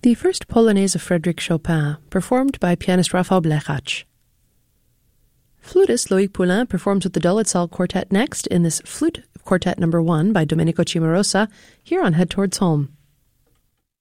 The first Polonaise of Frédéric Chopin, performed by pianist Rafał Blechacz. Flutist Loïc Poulain performs with the Dolitzal Quartet next in this Flute Quartet No. 1 by Domenico Cimarosa, here on Head Towards Home.